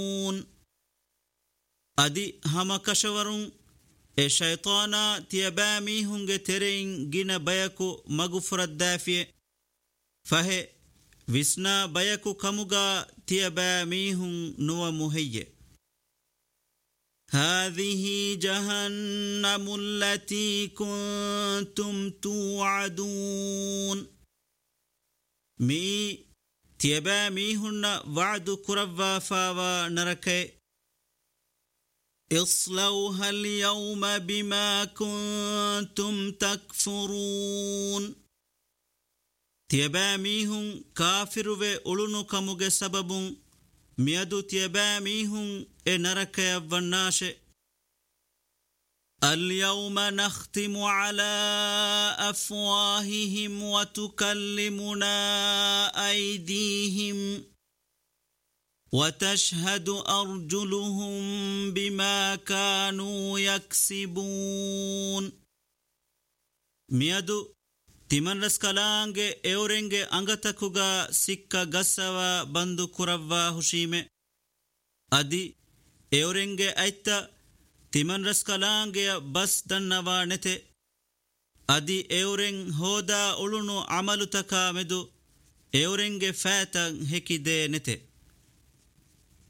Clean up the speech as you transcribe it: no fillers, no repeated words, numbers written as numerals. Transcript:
أدي هما كشورون شيطانا تيبامي هنگ ترين جنا بيكو مغفرت دافية فهي وسنا بيكو كمغا تيبامي هن نو مهي هذه جهنم التي كنتم توعدون مي تيبامي هن وعد كروا فاوا نركي اصلوها اليوم بما كنتم تكفرون تيباميهم كافر وأولونو كموغ سبب ميادو تيباميهم نرك يفناش اليوم نختم على أفواههم وتكلمنا أيديهم وتشهد أرجلهم بما كانوا يكسبون ميادو تمن رسكالانگ اورنگ انگتكوغا سكا غسوا بندو كروا هشيمه ادي اورنگ ايتا تمن رسكالانگ بس دنوا نته ادي اورنگ هودا اولونو عملو تكا مدو اورنگ فاتن هكي دي نته